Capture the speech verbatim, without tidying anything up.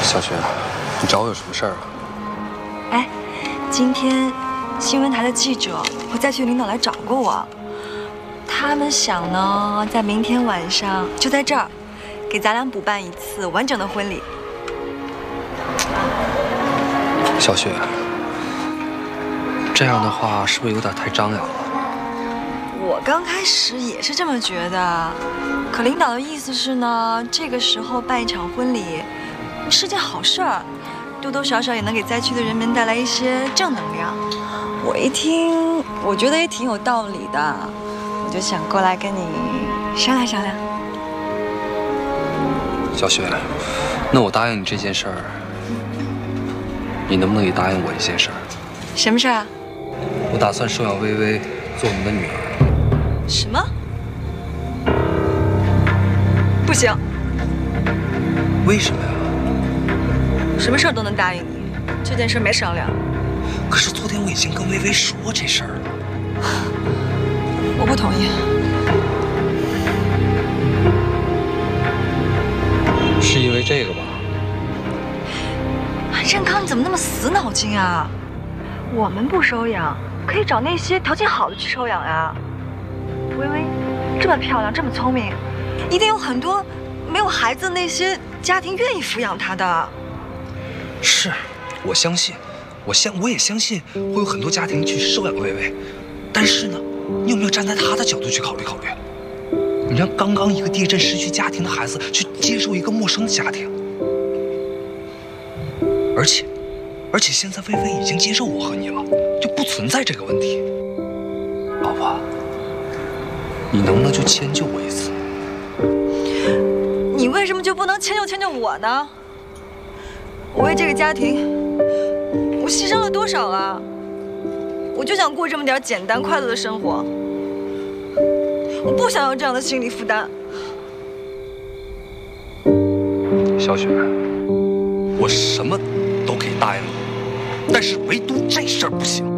小雪，你找我有什么事儿啊？ 哎，今天新闻台的记者和灾区领导来找过我，他们想呢，在明天晚上就在这儿，给咱俩补办一次完整的婚礼。 小雪，这样的话是不是有点太张扬了？ 我刚开始也是这么觉得，可领导的意思是呢，这个时候办一场婚礼是件好事儿，多多少少也能给灾区的人民带来一些正能量。我一听，我觉得也挺有道理的，我就想过来跟你商量商量。 小雪，那我答应你这件事儿，你能不能也答应我一件事儿？ 什么事儿啊？ 我打算收养薇薇做我们的女儿。 什么？不行。 为什么呀？ 什么事儿都能答应你，这件事没商量。 可是昨天我已经跟薇薇说这事儿了。 我不同意。 是因为这个吧？ 任康，你怎么那么死脑筋啊？我们不收养，可以找那些条件好的去收养呀。薇薇这么漂亮，这么聪明，一定有很多没有孩子的那些家庭愿意抚养她的。 是，我相信，我相我也相信会有很多家庭去收养薇薇，但是呢，你有没有站在她的角度去考虑考虑？你让刚刚一个地震失去家庭的孩子去接受一个陌生的家庭，而且，而且现在薇薇已经接受我和你了，就不存在这个问题。老婆，你能不能就迁就我一次？ 你为什么就不能迁就迁就我呢？我为这个家庭，我牺牲了多少啊？我就想过这么点简单快乐的生活，我不想要这样的心理负担。 小雪，我什么都可以答应你，但是唯独这事儿不行。